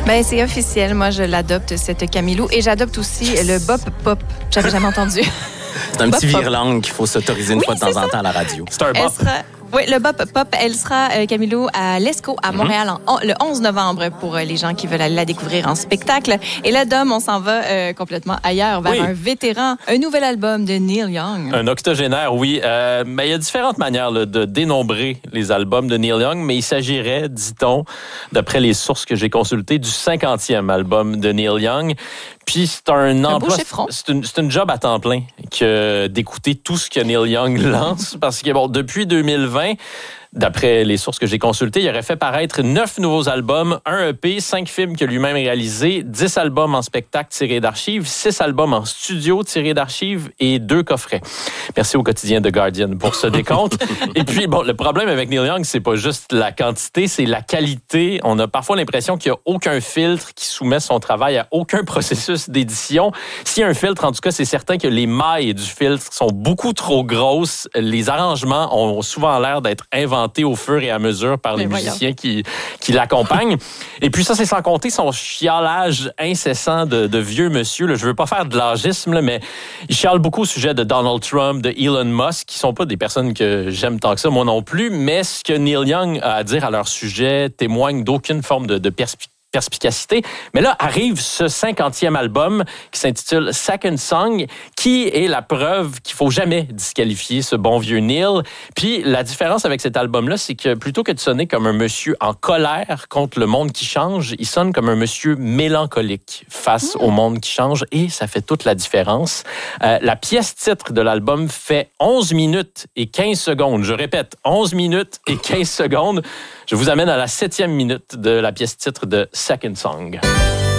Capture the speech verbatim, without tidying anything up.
Ben, c'est officiel. Moi, je l'adopte, cette Camilou. Et j'adopte aussi le Bop Pop. J'avais jamais entendu. C'est un petit vire-langue qu'il faut s'autoriser une oui, fois de temps en temps à la radio. C'est un bop. Oui, le Bop Pop, elle sera, euh, Camilou, à l'Esco, à Montréal, mm-hmm. en, le onze novembre, pour euh, les gens qui veulent aller la découvrir en spectacle. Et là, Dom, on s'en va euh, complètement ailleurs, vers oui. un vétéran, un nouvel album de Neil Young. Un octogénaire, oui. Euh, mais il y a différentes manières là, de dénombrer les albums de Neil Young, mais il s'agirait, dit-on, d'après les sources que j'ai consultées, du cinquantième album de Neil Young. Puis c'est un, un emploi, c'est une, c'est une job à temps plein que d'écouter tout ce que Neil Young lance, parce que bon, depuis deux mille vingt, d'après les sources que j'ai consultées, il aurait fait paraître neuf nouveaux albums, un E P, cinq films que lui-même réalisé, dix albums en spectacle tirés d'archives, six albums en studio tirés d'archives et deux coffrets. Merci au quotidien The Guardian pour ce décompte. Et puis, bon, le problème avec Neil Young, c'est pas juste la quantité, c'est la qualité. On a parfois l'impression qu'il n'y a aucun filtre qui soumet son travail à aucun processus d'édition. S'il y a un filtre, en tout cas, c'est certain que les mailles du filtre sont beaucoup trop grosses. Les arrangements ont souvent l'air d'être inventés au fur et à mesure par les Mais musiciens qui, qui l'accompagnent. Et puis ça, c'est sans compter son chialage incessant de, de vieux monsieur. Là. Je veux pas faire de l'âgisme, là, mais il chiale beaucoup au sujet de Donald Trump, de Elon Musk, qui sont pas des personnes que j'aime tant que ça, moi non plus, mais ce que Neil Young a à dire à leur sujet témoigne d'aucune forme de, de perspicacité. perspicacité. Mais là, arrive ce cinquantième album qui s'intitule Second Song, qui est la preuve qu'il faut jamais disqualifier ce bon vieux Neil. Puis la différence avec cet album-là, c'est que plutôt que de sonner comme un monsieur en colère contre le monde qui change, il sonne comme un monsieur mélancolique face mmh. au monde qui change, et ça fait toute la différence. Euh, la pièce titre de l'album fait onze minutes et quinze secondes. Je répète, onze minutes et quinze secondes. Je vous amène à la septième minute de la pièce titre de Second Song.